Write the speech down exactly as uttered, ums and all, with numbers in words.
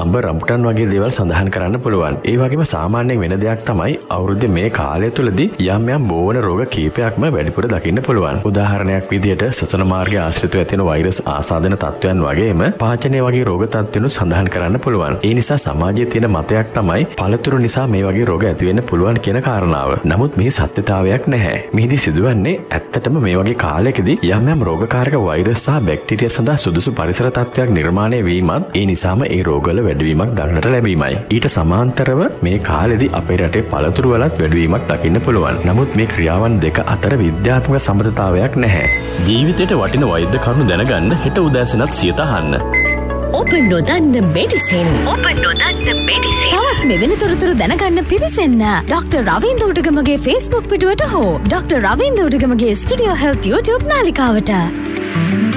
අඹ රම්පුටන් වගේ දේවල් සඳහන් කරන්න පුළුවන්. ඒ වගේම සාමාන්‍යයෙන් වෙන දෙයක් තමයි අවුරුද්දේ මේ කාලය තුලදී යම් යම් බෝවන රෝග කීපයක්ම වැඩිපුර දකින්න පුළුවන්. උදාහරණයක් විදිහට සසන මාර්ගය ආශ්‍රිතව ඇතිවන වෛරස් ආසාදන තත්ත්වයන් වගේම පාචනය වගේ රෝග තත්ත්වයන් සඳහන් කරන්න පුළුවන්. ඒ නිසා සමාජයේ තියෙන මතයක් තමයි පළතුරු නිසා මේ වගේ රෝග ඇති වෙන්න පුළුවන් කියන කාරණාව. නමුත් මේ සත්‍යතාවයක් නැහැ. මෙහිදී සිදුවන්නේ ඇත්තටම මේ වගේ කාලයකදී යම් යම් රෝගකාරක වෛරස් සහ බැක්ටීරියා සඳහා සුදුසු පරිසර තත්ත්වයක් නිර්මාණය වීමත් ඒ නිසාම ඒ රෝගවල වැඩිවීමක් දක්නට ලැබීමයි. ඊට සමාන්තරව මේ කාලෙදී අපේ රටේ පළතුරු වලත් වැඩිවීමක් දකින්න පුළුවන්. නමුත් මේ ක්‍රියාවන් දෙක අතර විද්‍යාත්මක සම්බන්ධතාවයක් නැහැ. ජීවිතයට වටින වෛද්‍ය කරුණු දැනගන්න හෙට උදෑසනත් සියත අහන්න. ඔබ නොදන්න මෙඩිසින් ඔබ නොදන්න මෙඩිසින් තවත් මෙවැනි තොරතුරු දැනගන්න පිවිසෙන්න ඩොක්ටර් රවීන්ද්‍ර උඩගමගේ Facebook පිටුවට හෝ doctor Ravindra උඩගමගේ studio health YouTube නාලිකාවට.